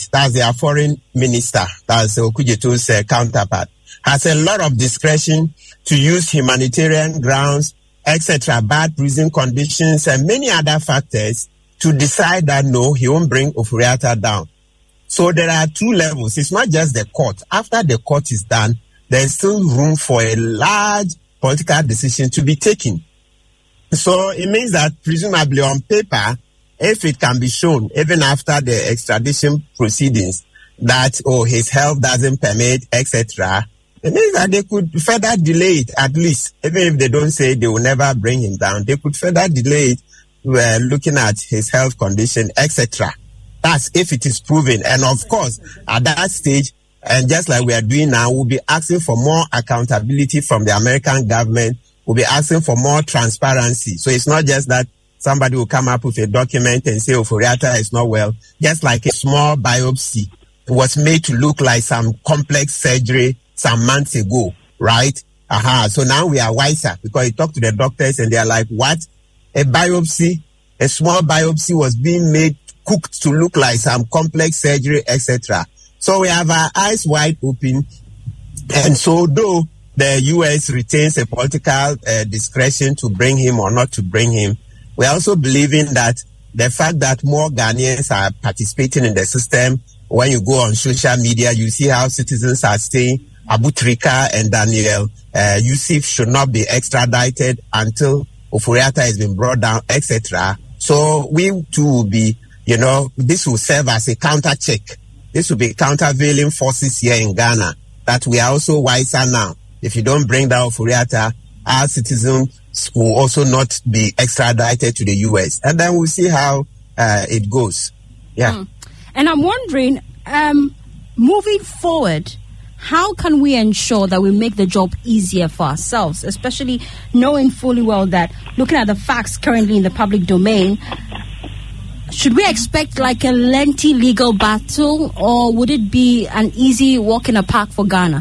US, that's their foreign minister, that's Okudzeto's counterpart, has a lot of discretion to use humanitarian grounds, etc., bad prison conditions, and many other factors to decide that no, he won't bring Ofori-Atta down. So there are two levels. It's not just the court. After the court is done, there's still room for a large political decision to be taken. So it means that presumably on paper, if it can be shown, even after the extradition proceedings, that, his health doesn't permit, etc., it means that they could further delay it, at least. Even if they don't say they will never bring him down, they could further delay it, looking at his health condition, etc. That's if it is proven. And of course, at that stage, and just like we are doing now, we'll be asking for more accountability from the American government. We'll be asking for more transparency. So it's not just that somebody will come up with a document and say, Ofori-Atta is not well. Just like a small biopsy was made to look like some complex surgery some months ago, right? So now we are wiser because you talk to the doctors and they are like, what? A biopsy, a small biopsy was being made, cooked to look like some complex surgery, etc. So we have our eyes wide open. And so though the U.S. retains a political discretion to bring him or not to bring him, we are also believing that the fact that more Ghanaians are participating in the system, when you go on social media, you see how citizens are saying Abu Trika and Daniel Yusuf should not be extradited until Ofori-Atta has been brought down, etc. So we too will be, this will serve as a counter check. This will be countervailing forces here in Ghana, that we are also wiser now. If you don't bring down Ofori-Atta, our citizens will also not be extradited to the U.S. And then we'll see how it goes. Yeah. And I'm wondering, moving forward, how can we ensure that we make the job easier for ourselves, especially knowing fully well that, looking at the facts currently in the public domain, should we expect like a lengthy legal battle, or would it be an easy walk in the park for Ghana?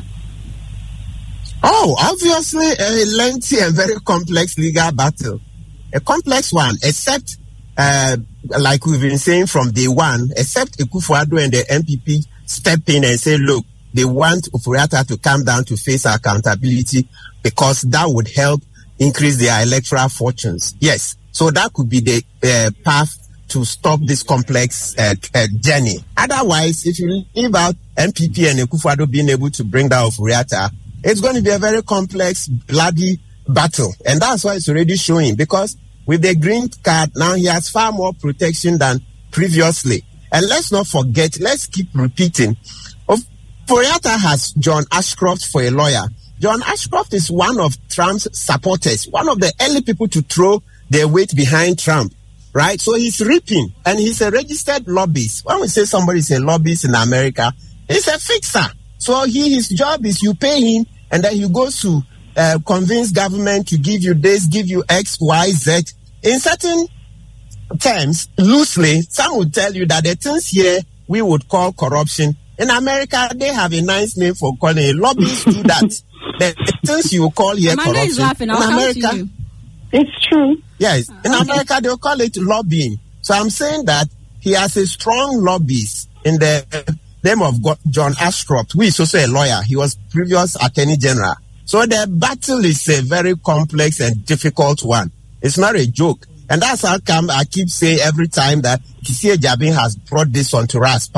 Obviously a lengthy and very complex legal battle. A complex one, except, like we've been saying from day one, except Akufo-Addo and the NPP step in and say, look, they want Ofori-Atta to come down to face accountability because that would help increase their electoral fortunes. Yes. So that could be the path to stop this complex journey. Otherwise, if you leave out NPP and Akufo-Addo being able to bring down Ofori-Atta, it's going to be a very complex, bloody battle. And that's why it's already showing, because with the green card, now he has far more protection than previously. And let's not forget, let's keep repeating, Ofori-Atta has John Ashcroft for a lawyer. John Ashcroft is one of Trump's supporters, one of the early people to throw their weight behind Trump, right? So he's reaping, and he's a registered lobbyist. When we say somebody is a lobbyist in America, he's a fixer. So his job is you pay him, and then he goes to convince government to give you this, give you X, Y, Z. In certain terms, loosely, some would tell you that the things here we would call corruption. In America, they have a nice name for calling it. Lobbyists do that. The things you call here Amanda corruption. Is laughing. I'll in America, you. It's true. Yes. In America, they'll call it lobbying. So I'm saying that he has a strong lobbyist in the name of John Ashcroft, who is also a lawyer. He was previous Attorney General. So the battle is a very complex and difficult one. It's not a joke. And that's how come I keep saying every time that Kissie Jabin has brought this onto us.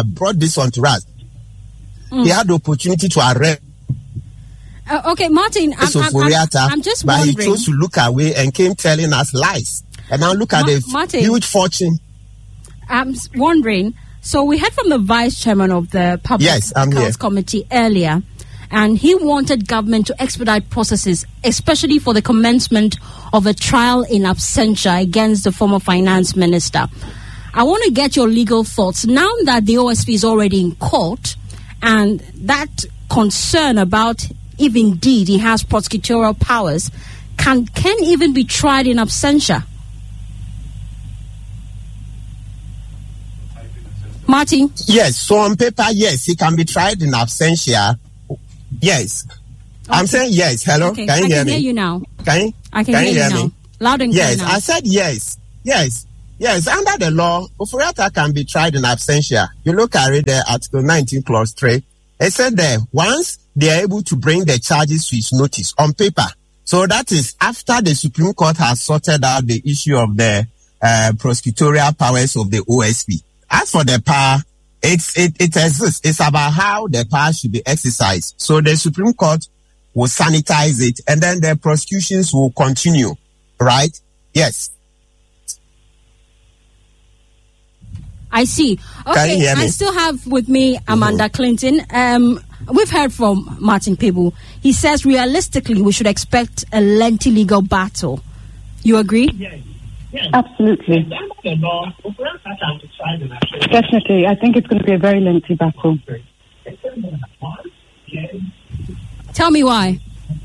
He had the opportunity to arrest. Okay, Martin, I'm just wondering. But he chose to look away and came telling us lies. And now look at the huge fortune. I'm wondering, so we heard from the Vice Chairman of the Public Accounts Committee earlier, and he wanted government to expedite processes, especially for the commencement of a trial in absentia against the former finance minister. I want to get your legal thoughts. Now that the OSP is already in court, and that concern about if indeed he has prosecutorial powers, can even be tried in absentia? Martin? Yes, so on paper, yes, he can be tried in absentia. Yes. Okay. I'm saying yes. Hello? Okay. Can you hear me? I can hear you now. I can hear you now. Loud and clear now. I said yes. Yes. Yes, under the law, Ofori-Atta can be tried in absentia. You look at it there, Article 19, Clause 3. It said there, once they are able to bring the charges to his notice on paper. So that is after the Supreme Court has sorted out the issue of the prosecutorial powers of the OSP. As for the power, it exists. It's about how the power should be exercised. So the Supreme Court will sanitize it, and then the prosecutions will continue. Right? Yes. I see. Okay, I still have with me Amanda Clinton. We've heard from Martin Pibble. He says realistically we should expect a lengthy legal battle. You agree? Yes. Absolutely. Definitely. I think it's going to be a very lengthy battle. Tell me why.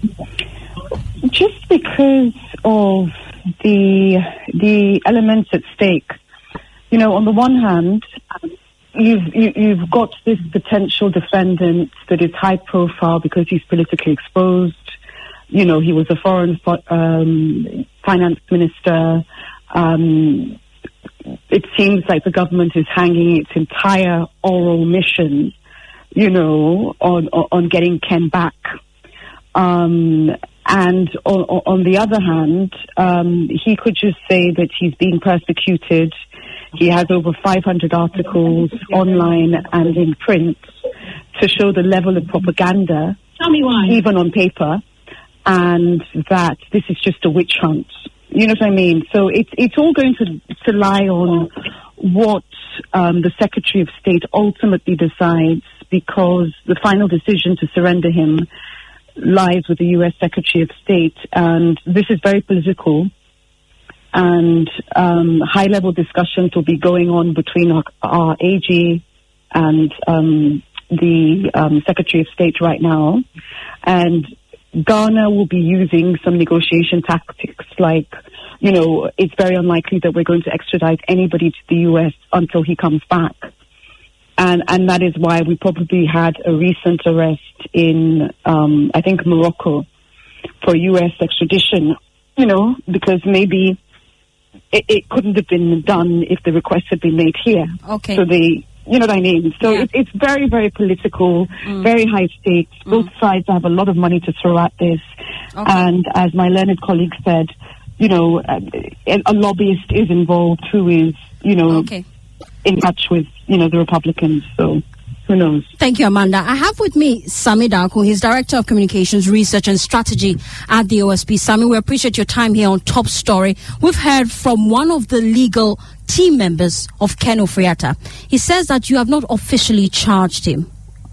Just because of the elements at stake. You know, on the one hand, you've got this potential defendant that is high profile because he's politically exposed. You know, he was a foreign finance minister. It seems like the government is hanging its entire oral mission, you know, on getting Ken back. And on the other hand, he could just say that he's being persecuted. He has over 500 articles online and in print to show the level of propaganda, even on paper, and that this is just a witch hunt. You know what I mean? So it's all going to lie on what the Secretary of State ultimately decides, because the final decision to surrender him lies with the U.S. Secretary of State, and this is very political. And high-level discussions will be going on between our AG and the Secretary of State right now. And Ghana will be using some negotiation tactics like, you know, it's very unlikely that we're going to extradite anybody to the U.S. until he comes back. And that is why we probably had a recent arrest in, I think, Morocco for U.S. extradition, you know, because maybe it couldn't have been done if the request had been made here. Okay. So you know what I mean? So yeah. It's very, very political, very high stakes. Both sides have a lot of money to throw at this. Okay. And as my learned colleague said, you know, a lobbyist is involved who is, you know, in touch with, you know, the Republicans. So who knows? Thank you, Amanda. I have with me Sami Darko. He's Director of Communications Research and Strategy at the OSP. Sami, we appreciate your time here on Top Story. We've heard from one of the legal team members of Ken Ofori-Atta. He says that you have not officially charged him.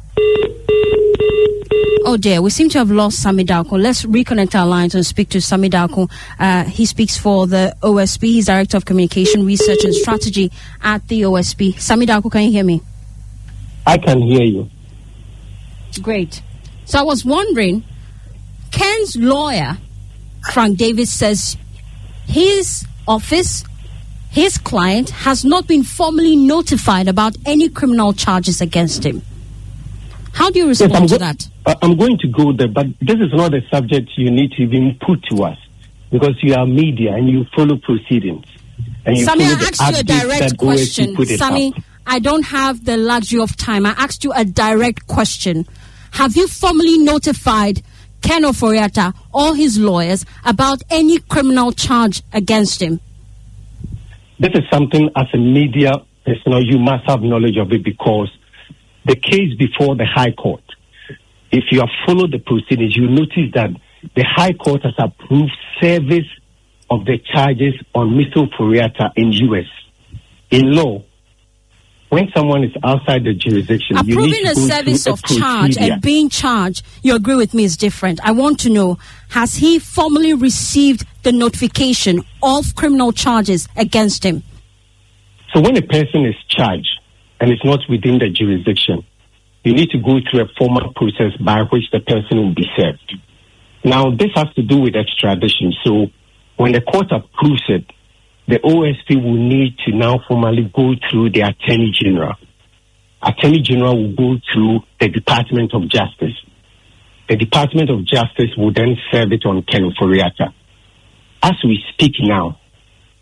Oh dear, we seem to have lost Sami Darko. Let's reconnect our lines and speak to Sami Darko. He speaks for the OSP. He's Director of Communication Research and Strategy at the OSP. Sami Darko, can you hear me? I can hear you. Great. So I was wondering, Ken's lawyer, Frank Davis, says his office, his client, has not been formally notified about any criminal charges against him. How do you respond to that? I'm going to go there, but this is not a subject you need to even put to us, because you are media and you follow proceedings. And you Sami, follow I asked you a direct question. Sami, I don't have the luxury of time. I asked you a direct question. Have you formally notified Ken Ofori-Atta or his lawyers about any criminal charge against him? This is something, as a media personnel, you must have knowledge of it, because the case before the High Court, if you have followed the proceedings, you notice that the High Court has approved service of the charges on Mr. Ofori-Atta in U.S. In law, when someone is outside the jurisdiction, approving you need to a service of charge and being charged, you agree with me, is different. I want to know, has he formally received the notification of criminal charges against him? So when a person is charged and it's not within the jurisdiction, you need to go through a formal process by which the person will be served. Now, this has to do with extradition. So when the court approves it, the OSP will need to now formally go through the Attorney General. Attorney General will go through the Department of Justice. The Department of Justice will then serve it on Ken Ofori-Atta. As we speak now,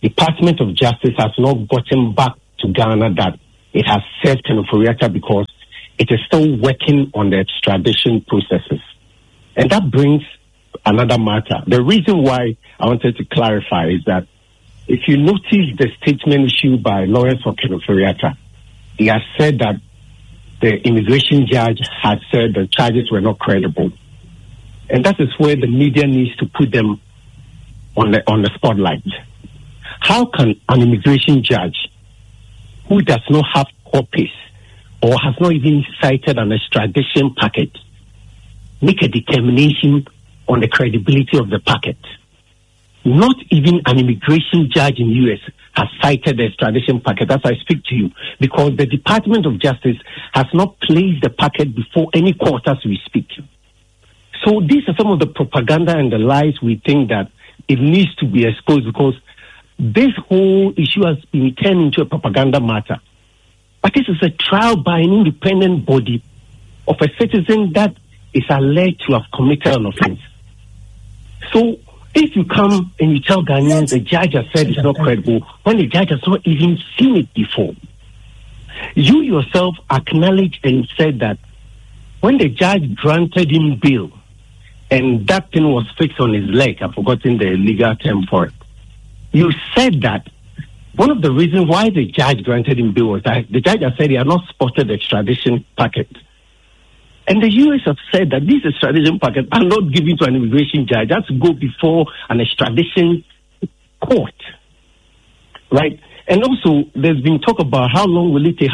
Department of Justice has not gotten back to Ghana that it has served Ken Ofori-Atta because it is still working on the extradition processes. And that brings another matter. The reason why I wanted to clarify is that if you notice the statement issued by lawyers for Ken Ofori-Atta, he has said that the immigration judge had said the charges were not credible. And that is where the media needs to put them on the spotlight. How can an immigration judge who does not have copies or has not even cited an extradition packet make a determination on the credibility of the packet? Not even an immigration judge in the U.S. has cited the extradition packet as I speak to you, because the Department of Justice has not placed the packet before any court as we speak. So these are some of the propaganda and the lies we think that it needs to be exposed, because this whole issue has been turned into a propaganda matter. But this is a trial by an independent body of a citizen that is alleged to have committed an offense. So if you come and you tell Ghanaians the judge has said it's not credible, when the judge has not even seen it before, you yourself acknowledged and said that when the judge granted him bail and that thing was fixed on his leg, I've forgotten the legal term for it, you said that one of the reasons why the judge granted him bail was that the judge has said he had not spotted the extradition packet. And the U.S. have said that these extradition packets are not given to an immigration judge. That's to go before an extradition court, right? And also, there's been talk about how long will it take,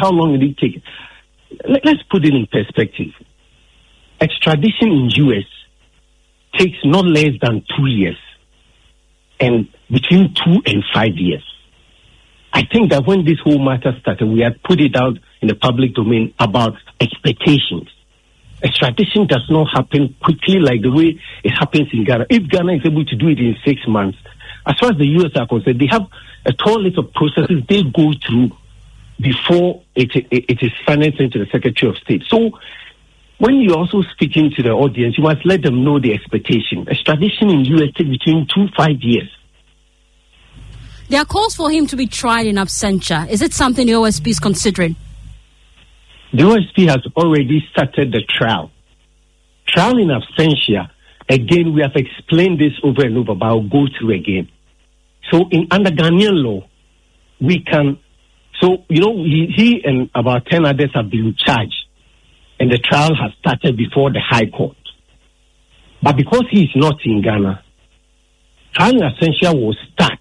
Let's put it in perspective. Extradition in U.S. takes not less than 2 years, and between 2 and 5 years. I think that when this whole matter started, we had put it out in the public domain about expectations. Extradition does not happen quickly like the way it happens in Ghana. If Ghana is able to do it in 6 months, as far as the U.S. are concerned, they have a tall list of processes they go through before it is finally sent to the Secretary of State. So when you're also speaking to the audience, you must let them know the expectation. Extradition in the U.S. takes between 2 to 5 years. There are calls for him to be tried in absentia. Is it something the OSP is considering? The OSP has already started the trial. Trial in absentia, again, we have explained this over and over, but I'll go through again. So under Ghanaian law, we can, he and about 10 others have been charged, and the trial has started before the High Court. But because he is not in Ghana, trial in absentia will start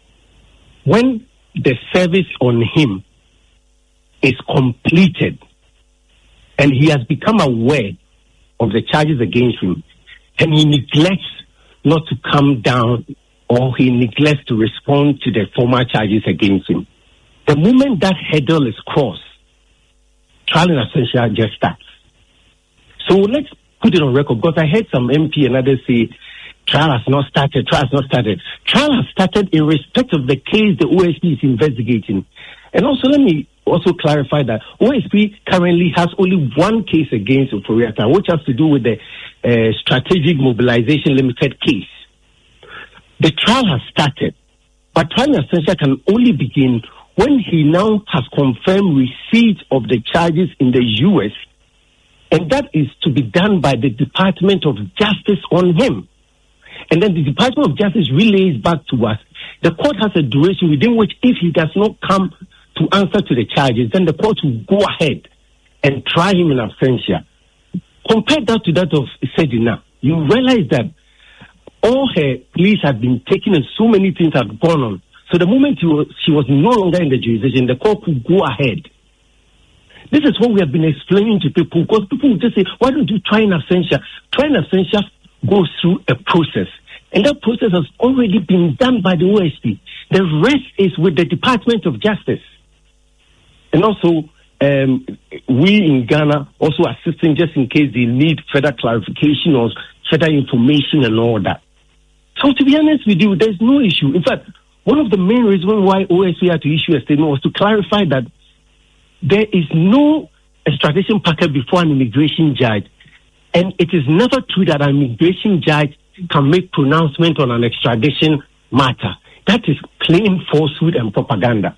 when the service on him is completed and he has become aware of the charges against him, and he neglects not to come down or he neglects to respond to the former charges against him. The moment that hurdle is crossed, trial in absentia just starts. So let's put it on record, because I heard some MP and others say, trial has not started. Trial has started in respect of the case the OSP is investigating. And also, let me also clarify that OSP currently has only one case against Ofori-Atta, which has to do with the Strategic Mobilization Limited case. The trial has started, but trial in absentia can only begin when he now has confirmed receipt of the charges in the U.S., and that is to be done by the Department of Justice on him. And then the Department of Justice relays back to us. The court has a duration within which, if he does not come to answer to the charges, then the court will go ahead and try him in absentia. Compare that to that of Sedina. You realize that all her pleas had been taken and so many things had gone on. So the moment she was no longer in the jurisdiction, the court could go ahead. This is what we have been explaining to people, because people will just say, why don't you try in absentia? Try in absentia goes through a process, and that process has already been done by the OSP. The rest is with the Department of Justice. And also, we in Ghana also assisting just in case they need further clarification or further information and all that. So to be honest with you, there's no issue. In fact, one of the main reasons why OSP had to issue a statement was to clarify that there is no extradition packet before an immigration judge, and it is never true that an immigration judge can make pronouncement on an extradition matter. That is plain falsehood and propaganda.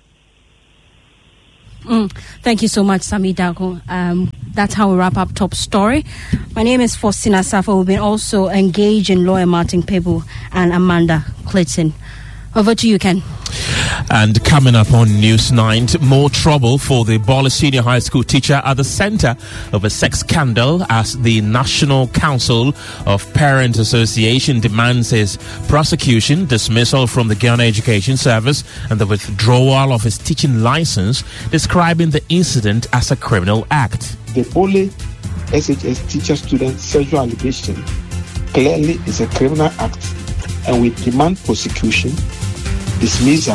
Thank you so much, Sami Darko. That's how we wrap up Top Story. My name is Faustina Safa. We've been also engaged in lawyer Martin Pebu and Amanda Clayton. Over to you, Ken. And coming up on News 9, more trouble for the Bole Senior High School teacher at the center of a sex scandal as the National Council of Parents Association demands his prosecution, dismissal from the Ghana Education Service, and the withdrawal of his teaching license, describing the incident as a criminal act. The Bole SHS teacher-student sexual allegation clearly is a criminal act, and we demand prosecution, dismissal,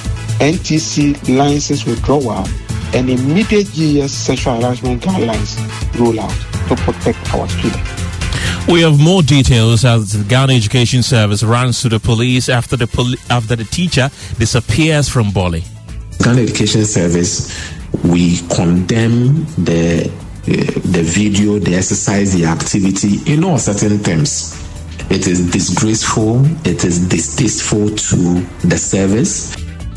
NTC license withdrawal, and immediate GS sexual harassment guidelines rollout to protect our students. We have more details as the Ghana Education Service runs to the police after the teacher disappears from Bole. Ghana Education Service, we condemn the video, the exercise, the activity in all certain terms. It is disgraceful, it is distasteful to the service.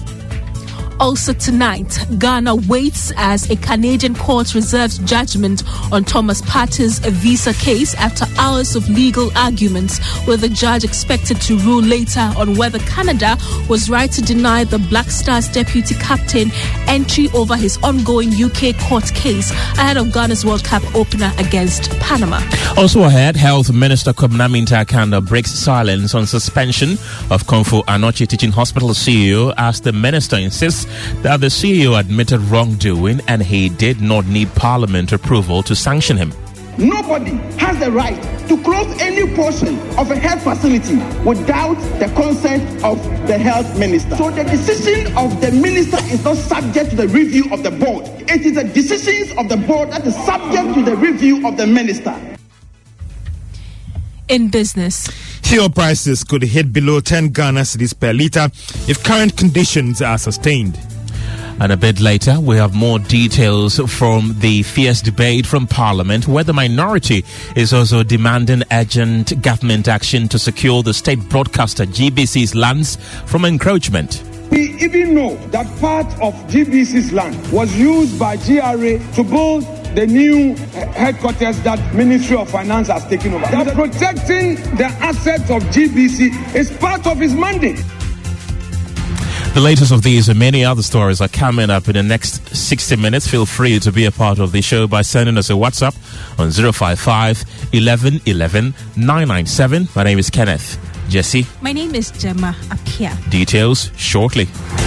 Also tonight, Ghana waits as a Canadian court reserves judgment on Thomas Partey's visa case after hours of legal arguments, with the judge expected to rule later on whether Canada was right to deny the Black Stars deputy captain entry over his ongoing UK court case ahead of Ghana's World Cup opener against Panama. Also ahead, Health Minister Kobina Minta-Kanda breaks silence on suspension of Komfo Anokye Teaching Hospital CEO as the minister insists that the CEO admitted wrongdoing and he did not need Parliament approval to sanction him. Nobody has the right to close any portion of a health facility without the consent of the health minister. So the decision of the minister is not subject to the review of the board. It is the decisions of the board that is subject to the review of the minister. In business, fuel prices could hit below 10 Ghana cedis per litre if current conditions are sustained. And a bit later, we have more details from the fierce debate from Parliament, where the minority is also demanding urgent government action to secure the state broadcaster GBC's lands from encroachment. We even know that part of GBC's land was used by GRA to build the new headquarters that Ministry of Finance has taken over. That protecting the assets of GBC is part of his mandate. The latest of these and many other stories are coming up in the next 60 minutes. Feel free to be a part of the show by sending us a WhatsApp on 055 11 11 997. My name is Kenneth. Jesse. My name is Gemma Apia. Details shortly.